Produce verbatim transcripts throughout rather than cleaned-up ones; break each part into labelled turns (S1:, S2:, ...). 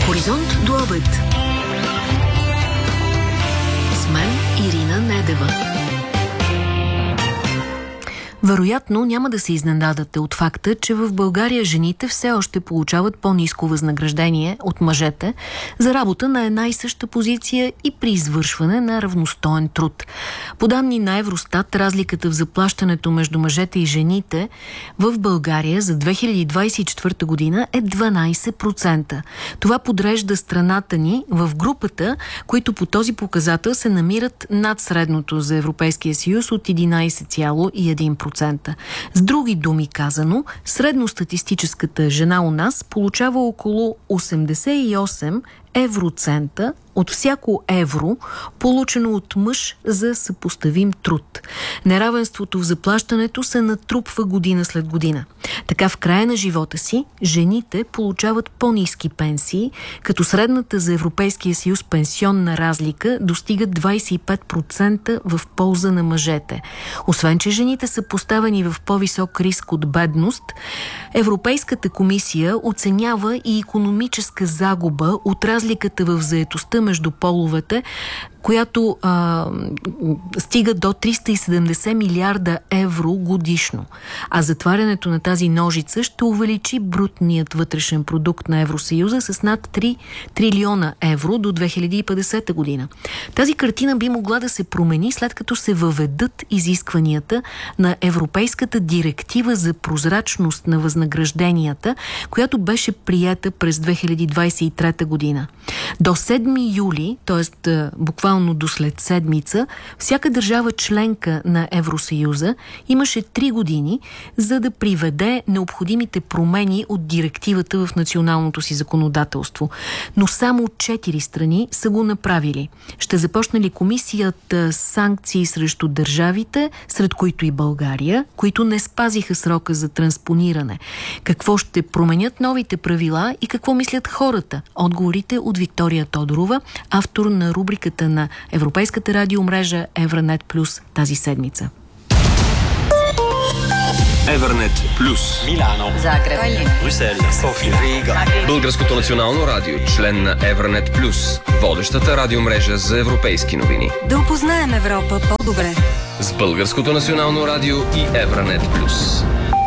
S1: Хоризонт до обед. С мен Ирина Недева. Вероятно няма да се изненадате от факта, че в България жените все още получават по-ниско възнаграждение от мъжете за работа на една и съща позиция и при извършване на равностоен труд. По данни на Евростат, разликата в заплащането между мъжете и жените в България за две хиляди двадесет и четвърта година е дванадесет процента. Това подрежда страната ни в групата, които по този показател се намират над средното за Европейския съюз от единадесет цяло и едно процента. С други думи казано, средностатистическата жена у нас получава около осемдесет и осем евроцента от всяко евро, получено от мъж за съпоставим труд. Неравенството в заплащането се натрупва година след година. Така в края на живота си жените получават по-ниски пенсии, като средната за Европейския съюз пенсионна разлика достига двадесет и пет процента в полза на мъжете. Освен че жените са поставени в по-висок риск от бедност, Европейската комисия оценява и икономическа загуба от разликата в заетостта между половете, която а, стига до триста и седемдесет милиарда евро годишно. А затварянето на тази ножица ще увеличи брутният вътрешен продукт на Евросъюза с над три трилиона евро до две хиляди и петдесета година. Тази картина би могла да се промени, след като се въведат изискванията на Европейската директива за прозрачност на възнагражденията, която беше приета през две хиляди двадесет и трета година. До седми юли, т.е. буквално до след седмица, всяка държава членка на Евросъюза имаше три години, за да приведе необходимите промени от директивата в националното си законодателство. Но само четири страни са го направили. Ще започне ли комисията санкции срещу държавите, сред които и България, които не спазиха срока за транспониране? Какво ще променят новите правила и какво мислят хората? Отговорите от Виктория Тодорова, автор на рубриката на Европейската радиомрежа Евранет Плюс тази седмица.
S2: Евранет Плюс.
S3: Милано,
S4: Загреб,
S3: Брюсел, София, Рига.
S2: Българското национално радио, член на Евранет Плюс, водещата радиомрежа за европейски новини.
S4: Да опознаем Европа по-добре.
S2: С Българското национално радио и Евранет Плюс.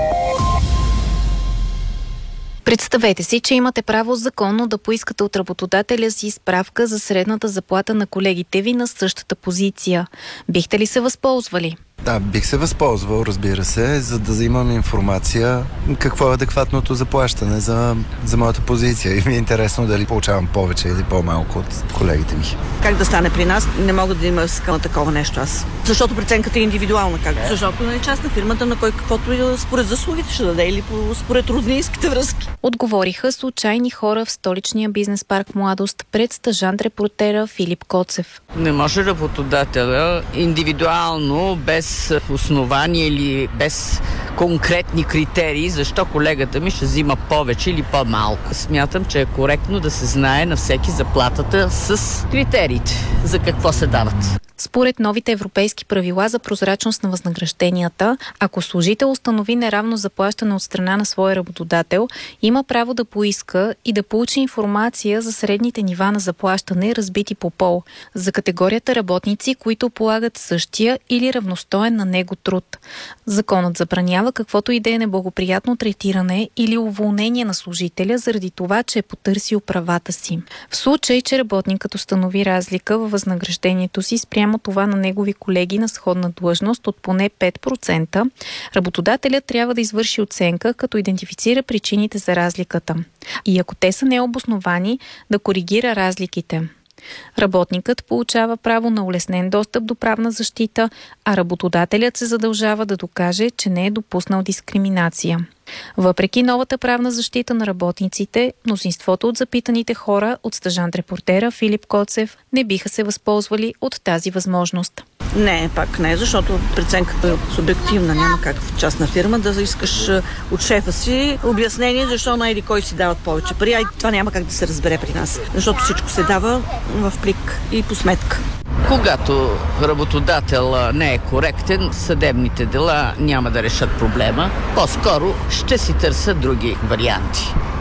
S5: Представете си, че имате право законно да поискате от работодателя си справка за средната заплата на колегите ви на същата позиция. Бихте ли се възползвали?
S6: Да, бих се възползвал, разбира се, за да имам информация какво е адекватното заплащане за, за моята позиция. И ми е интересно дали получавам повече или по-малко от колегите ми.
S7: Как да стане при нас? Не мога да има на такова нещо аз. Защото преценката е индивидуална. Как? Защото не е част на фирмата, на кой каквото и според заслугите ще даде или по, според роднинските връзки.
S5: Отговориха случайни хора в столичния бизнес парк Младост пред стажант-репортера Филип Коцев.
S8: Не може работодателя индивидуално, без основание или без конкретни критерии, защо колегата ми ще взима повече или по-малко. Смятам, че е коректно да се знае на всеки заплатата с критериите, за какво се дават.
S5: Според новите европейски правила за прозрачност на възнагражденията, ако служител установи неравно заплащане от страна на своя работодател, има право да поиска и да получи информация за средните нива на заплащане, разбити по пол, за категорията работници, които полагат същия или равностоен на него труд. Законът забранява каквото и да е неблагоприятно третиране или уволнение на служителя заради това, че е потърсил правата си. В случай, че работникът установи разлика във възнаграждението си спрямо това на негови колеги на сходна длъжност от поне пет процента, работодателят трябва да извърши оценка, като идентифицира причините за разликата. И ако те са необосновани, да коригира разликите. Работникът получава право на улеснен достъп до правна защита, а работодателят се задължава да докаже, че не е допуснал дискриминация. Въпреки новата правна защита на работниците, мнозинството от запитаните хора от стажант-репортера Филип Коцев не биха се възползвали от тази възможност.
S7: Не, пак не, защото преценката е субективна. Няма как в частна фирма да искаш от шефа си обяснение, защо на еди кой си дават повече пари. А това няма как да се разбере при нас, защото всичко се дава в плик и по сметка.
S8: Когато работодател не е коректен, съдебните дела няма да решат проблема. По-скоро ще си търсят други варианти.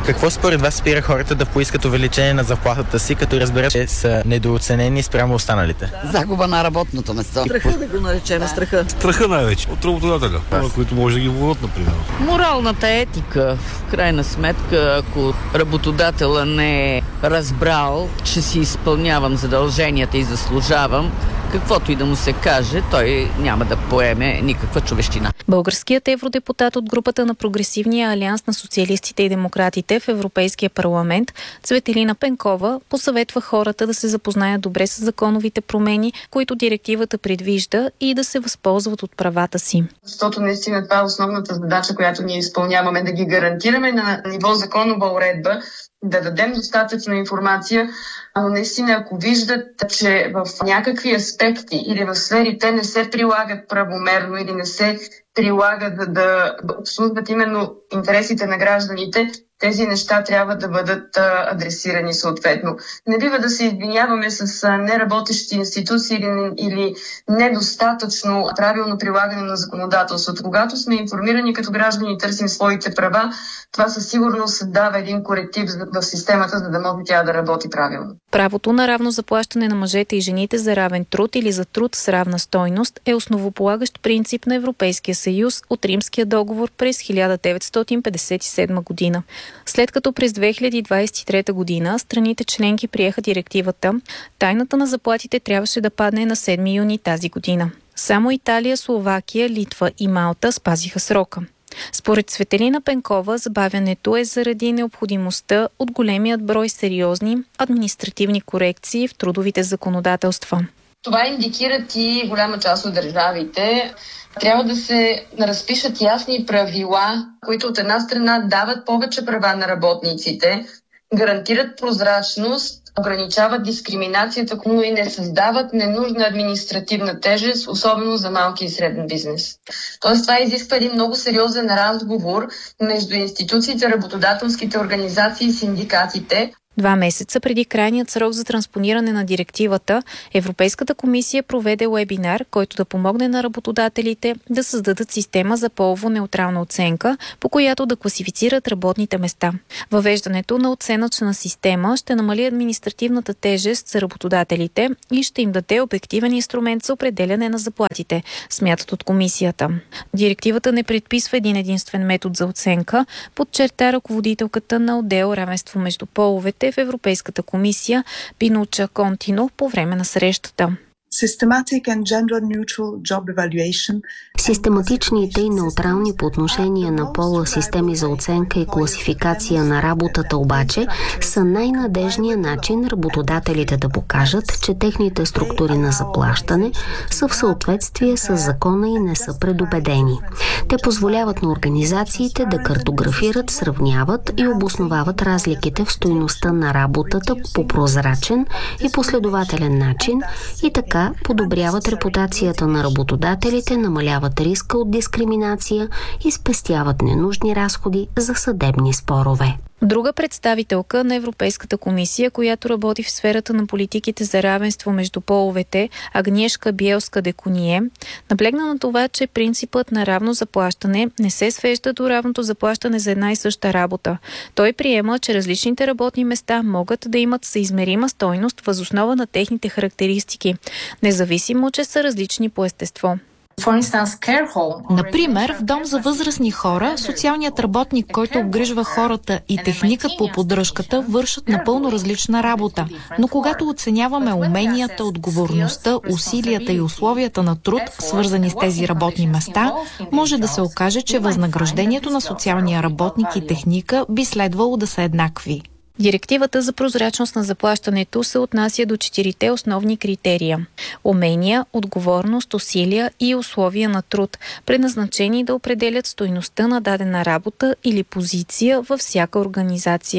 S9: Какво според вас спира хората да поискат увеличение на заплатата си, като разберат, че са недооценени спрямо останалите?
S8: Загуба на работното место.
S7: Страха да го наречем, да. страха.
S3: Страха най-вече от работодателя, хора, които може да ги вълнат, например.
S8: Моралната етика. В крайна сметка, ако работодателя не е разбрал, че си изпълнявам задълженията и заслужавам, каквото и да му се каже, той няма да поеме никаква човещина.
S5: Българският евродепутат от групата на Прогресивния алианс на социалистите и демократите в Европейския парламент Цветелина Пенкова посъветва хората да се запознаят добре с законовите промени, които директивата предвижда, и да се възползват от правата си.
S10: Защото наистина това е основната задача, която ние изпълняваме, да ги гарантираме на ниво законова уредба, да дадем достатъчно информация, но наистина ако виждат, че в някакви аспекти или в сфери те не се прилагат правомерно или не се прилагат да, да обслужват именно интересите на гражданите, тези неща трябва да бъдат а, адресирани съответно. Не бива да се извиняваме с а, неработещи институции или, или недостатъчно правилно прилагане на законодателството. Когато сме информирани като граждани и търсим своите права, това със сигурност дава един коректив в системата, за да може тя да работи правилно.
S5: Правото на равно заплащане на мъжете и жените за равен труд или за труд с равна стойност е основополагащ принцип на Европейския съюз от Римския договор през хиляда деветстотин петдесет и седма година. След като през две хиляди двадесет и трета година страните членки приеха директивата, тайната на заплатите трябваше да падне на седми юни тази година. Само Италия, Словакия, Литва и Малта спазиха срока. Според Цветелина Пенкова, забавянето е заради необходимостта от големият брой сериозни административни корекции в трудовите законодателства.
S10: Това индикират и голяма част от държавите. Трябва да се разпишат ясни правила, които от една страна дават повече права на работниците, гарантират прозрачност, ограничават дискриминацията, но и не създават ненужна административна тежест, особено за малки и среден бизнес. Тоест това изисква един много сериозен разговор между институциите, работодателските организации и синдикатите.
S5: Два месеца преди крайният срок за транспониране на директивата, Европейската комисия проведе уебинар, който да помогне на работодателите да създадат система за полово-неутрална оценка, по която да класифицират работните места. Въвеждането на оценъчна система ще намали административната тежест за работодателите и ще им даде обективен инструмент за определяне на заплатите, смятат от комисията. Директивата не предписва един единствен метод за оценка, подчерта ръководителката на отдел равенство между половете в Европейската комисия Пинуча Контино по време на срещата.
S11: Систематичните и неутрални по отношение на пола системи за оценка и класификация на работата обаче са най-надежният начин работодателите да покажат, че техните структури на заплащане са в съответствие с закона и не са предубедени. Те позволяват на организациите да картографират, сравняват и обосновават разликите в стойността на работата по прозрачен и последователен начин и така подобряват репутацията на работодателите, намаляват риска от дискриминация и спестяват ненужни разходи за съдебни спорове.
S5: Друга представителка на Европейската комисия, която работи в сферата на политиките за равенство между половете, Агнешка Биелска-Деконие, наблегна на това, че принципът на равно заплащане не се свежда до равното заплащане за една и съща работа. Той приема, че различните работни места могат да имат съизмерима стойност въз основа на техните характеристики, независимо, че са различни по естество.
S12: Например, в дом за възрастни хора, социалният работник, който обгрижва хората, и техникът по поддръжката вършат напълно различна работа. Но когато оценяваме уменията, отговорността, усилията и условията на труд, свързани с тези работни места, може да се окаже, че възнаграждението на социалния работник и техника би следвало да са еднакви.
S5: Директивата за прозрачност на заплащането се отнася до четирите основни критерия – умения, отговорност, усилия и условия на труд, предназначени да определят стойността на дадена работа или позиция във всяка организация.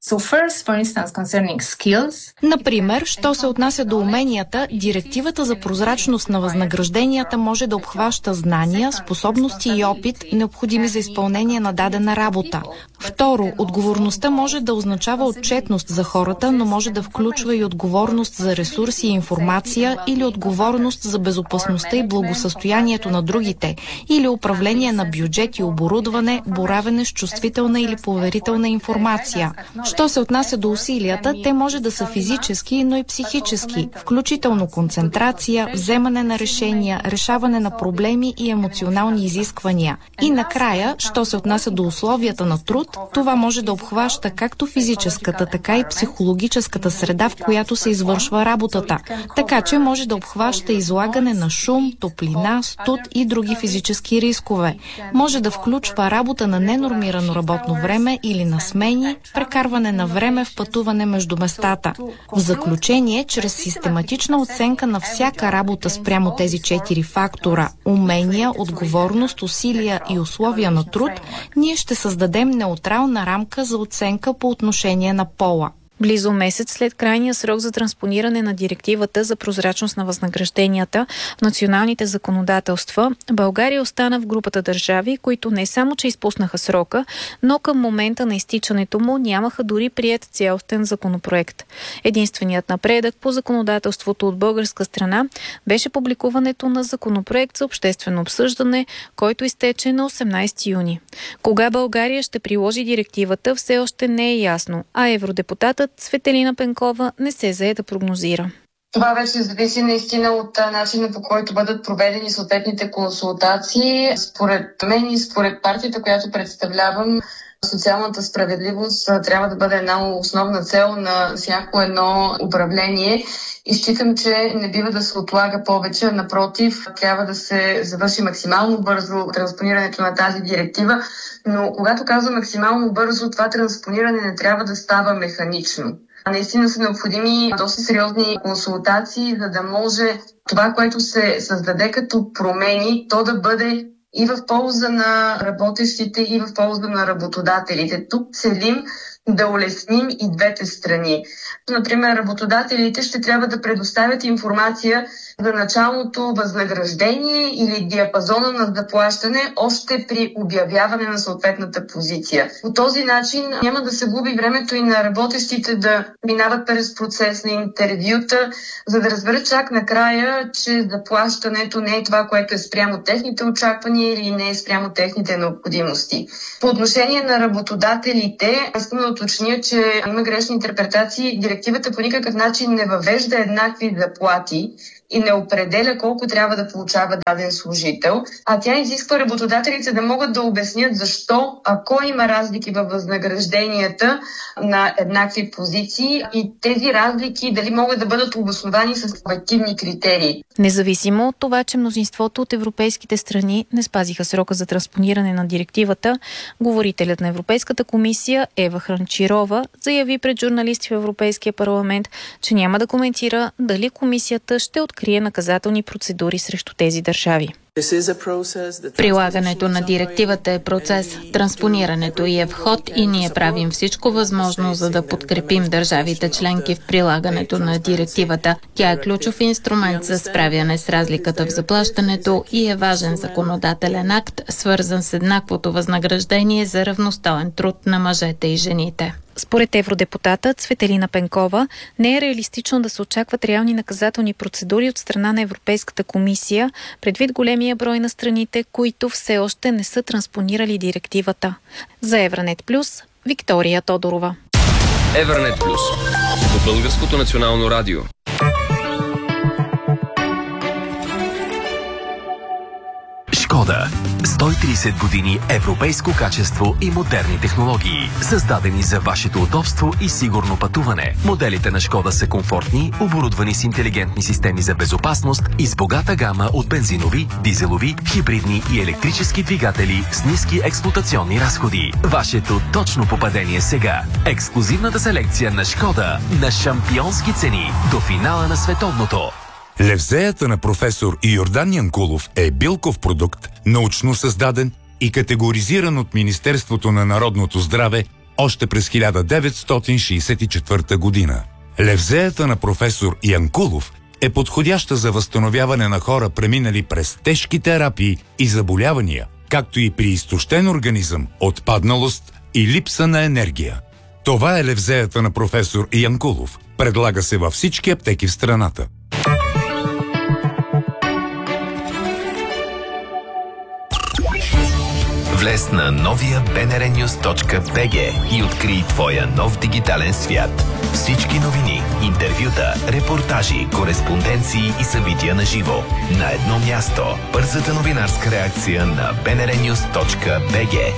S13: So first, for instance, concerning skills.
S12: Например, що се отнася до уменията, директивата за прозрачност на възнагражденията може да обхваща знания, способности и опит, необходими за изпълнение на дадена работа. Второ, отговорността може да означава отчетност за хората, но може да включва и отговорност за ресурси и информация или отговорност за безопасността и благосъстоянието на другите, или управление на бюджет и оборудване, боравене с чувствителна или поверителна информация. Що се отнася до усилията, те може да са физически, но и психически, включително концентрация, вземане на решения, решаване на проблеми и емоционални изисквания. И накрая, що се отнася до условията на труд, това може да обхваща както физическата, така и психологическата среда, в която се извършва работата. Така че може да обхваща излагане на шум, топлина, студ и други физически рискове. Може да включва работа на ненормирано работно време или на смени, прекарване на време в пътуване между местата. В заключение, чрез систематична оценка на всяка работа спрямо тези четири фактора – умения, отговорност, усилия и условия на труд, ние ще създадем неутрална рамка за оценка по отношение на пола.
S5: Близо месец след крайния срок за транспониране на директивата за прозрачност на възнагражденията в националните законодателства, България остана в групата държави, които не само че изпуснаха срока, но към момента на изтичането му нямаха дори приет цялостен законопроект. Единственият напредък по законодателството от българска страна беше публикуването на законопроект за обществено обсъждане, който изтече на осемнайсети юни. Кога България ще приложи директивата, все още не е ясно, а евродепутатът Цветелина Пенкова не се зае да прогнозира.
S10: Това вече зависи наистина от начина, по който бъдат проведени съответните консултации. Според мен и според партията, която представлявам, социалната справедливост трябва да бъде една основна цел на всяко едно управление и считам, че не бива да се отлага повече. Напротив, трябва да се завърши максимално бързо транспонирането на тази директива, но когато казвам максимално бързо, това транспониране не трябва да става механично. Наистина са необходими доста сериозни консултации, за да може това, което се създаде като промени, то да бъде и в полза на работещите, и в полза на работодателите. Тук целим да улесним и двете страни. Например, работодателите ще трябва да предоставят информация за началното възнаграждение или диапазона на заплащане още при обявяване на съответната позиция. По този начин няма да се губи времето и на работещите да минават през процес на интервюта, за да разберат чак накрая, че заплащането не е това, което е спрямо техните очаквания или не е спрямо техните необходимости. По отношение на работодателите, искам да уточня, че има грешни интерпретации. Директивата по никакъв начин не въвежда еднакви заплати и не определя колко трябва да получава даден служител, а тя изисква работодателите да могат да обяснят защо, ако има разлики във възнагражденията на еднакви позиции и тези разлики дали могат да бъдат обосновани с обективни критерии.
S5: Независимо от това, че мнозинството от европейските страни не спазиха срока за транспониране на директивата, говорителят на Европейската комисия Ева Хранчирова заяви пред журналисти в Европейския парламент, че няма да коментира дали комисията ще открие наказателни процедури срещу тези държави.
S14: Прилагането на директивата е процес, транспонирането й е в ход и ние правим всичко възможно, за да подкрепим държавите членки в прилагането на директивата. Тя е ключов инструмент за справяне с разликата в заплащането и е важен законодателен акт, свързан с еднаквото възнаграждение за равностоен труд на мъжете и жените.
S5: Според евродепутата Цветелина Пенкова, не е реалистично да се очакват реални наказателни процедури от страна на Европейската комисия, предвид големия брой на страните, които все още не са транспонирали директивата. За Евронет Плюс, Виктория Тодорова.
S2: Евронет Плюс по Българското национално радио.
S15: Шкода. сто и трийсет години европейско качество и модерни технологии. Създадени за вашето удобство и сигурно пътуване. Моделите на Шкода са комфортни, оборудвани с интелигентни системи за безопасност и с богата гама от бензинови, дизелови, хибридни и електрически двигатели с ниски експлоатационни разходи. Вашето точно попадение сега. Ексклузивната селекция на Шкода на шампионски цени до финала на световното.
S16: Левзеята на професор Йордан Янкулов е билков продукт, научно създаден и категоризиран от Министерството на народното здраве още през хиляда деветстотин шейсет и четвърта година. Левзеята на професор Янкулов е подходяща за възстановяване на хора, преминали през тежки терапии и заболявания, както и при изтощен организъм, отпадналост и липса на енергия. Това е левзеята на професор Янкулов. Предлага се във всички аптеки в страната.
S15: Влез на новия би ен ар нюс точка би джи и открий твоя нов дигитален свят. Всички новини, интервюта, репортажи, кореспонденции и събития на живо. На едно място. Бързата новинарска реакция на би ен ар нюс точка би джи.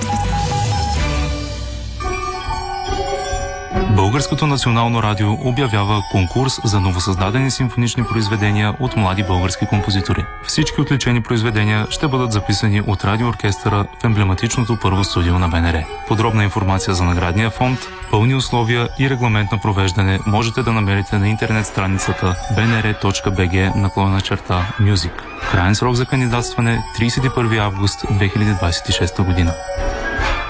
S17: Българското национално радио обявява конкурс за новосъздадени симфонични произведения от млади български композитори. Всички отличени произведения ще бъдат записани от радиооркестъра в емблематичното първо студио на Б Н Р. Подробна информация за наградния фонд, пълни условия и регламент на провеждане можете да намерите на интернет страницата би ен ар точка би джи наклонена черта Music. Краен срок за кандидатстване тридесет и първи август две хиляди двадесет и шеста година.